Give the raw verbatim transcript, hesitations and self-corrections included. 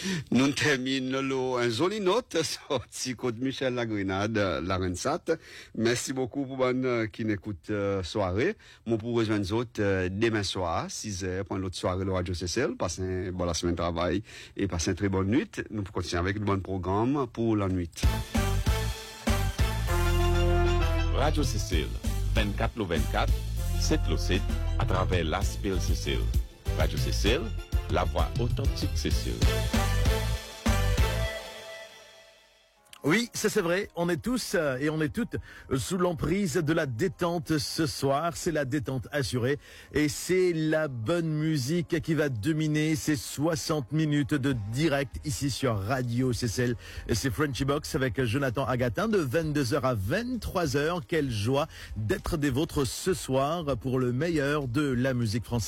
Nous terminons un joli note sorti de Michel Lagrenade, la Rensat. Merci beaucoup pour bonne qui n'écoute euh, soirée. Mon pour rejoindre les autres euh, demain soir, six heures, pour l'autre soirée, le Radio C C L. Passez une bonne semaine de travail et passez une très bonne nuit. Nous continuons avec le bon programme pour la nuit. Radio C C L, vingt-quatre le vingt-quatre, sept le sept, à travers l'Aspil C C L. Radio C C L, la voix authentique C C L. Oui, ça c'est vrai, on est tous euh, et on est toutes euh, sous l'emprise de la détente ce soir, c'est la détente assurée et c'est la bonne musique qui va dominer ces soixante minutes de direct ici sur Radio C C L. Et c'est Frenchy Box avec Jonathan Agatin de vingt-deux heures à vingt-trois heures. Quelle joie d'être des vôtres ce soir pour le meilleur de la musique française.